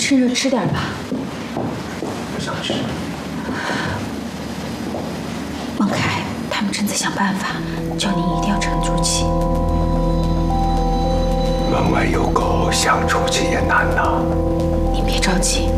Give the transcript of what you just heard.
趁热吃点吧。 不想吃。 孟凯，他们正在想办法，叫您一定要沉住气。 门外有狗，想出气也难呐。 您别着急，